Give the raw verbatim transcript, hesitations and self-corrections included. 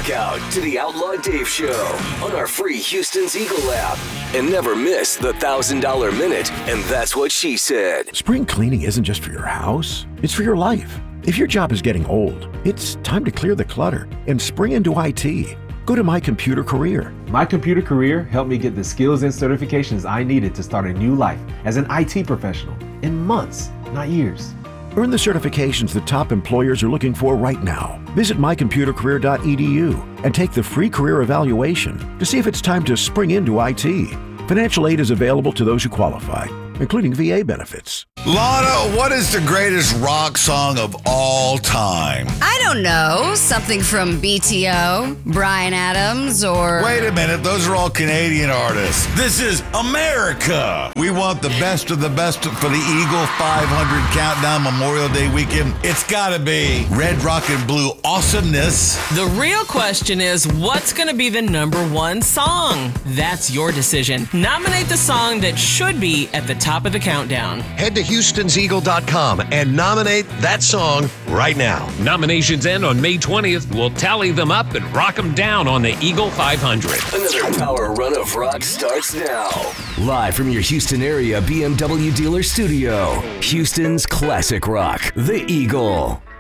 Rock out to the Outlaw Dave Show on our free Houston's Eagle app. And never miss the one thousand dollars Minute, and that's what she said. Spring cleaning isn't just for your house, it's for your life. If your job is getting old, it's time to clear the clutter and spring into I T. Go to My Computer Career. My Computer Career helped me get the skills and certifications I needed to start a new life as an I T professional in months, not years. Earn the certifications that top employers are looking for right now. Visit my computer career dot e d u and take the free career evaluation to see if it's time to spring into I T. Financial aid is available to those who qualify, including V A benefits. Lana, what is the greatest rock song of all time? I don't know. Something from B T O, Bryan Adams, or... Wait a minute. Those are all Canadian artists. This is America. We want the best of the best for the Eagle five hundred Countdown Memorial Day weekend. It's got to be Red Rock and Blue awesomeness. The real question is, what's going to be the number one song? That's your decision. Nominate the song that should be at the top of the countdown. Head to Houstons Eagle dot com and nominate that song right now. Nominations end on May twentieth. We'll tally them up and rock them down on the Eagle five hundred. Another power run of rock starts now. Live from your Houston area B M W dealer studio, Houston's classic rock, The Eagle.